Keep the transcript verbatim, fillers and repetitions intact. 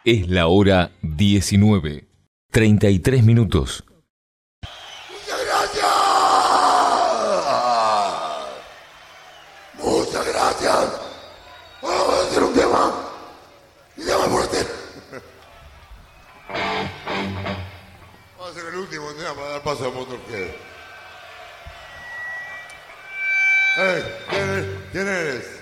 Es la hora diecinueve, treinta y tres minutos. ¡Muchas gracias! ¡Muchas gracias! Vamos a hacer un tema. Un tema fuerte. Vamos a hacer el último tema para dar paso a Motorhead. Hey, ¿quién eres? ¿Quién eres?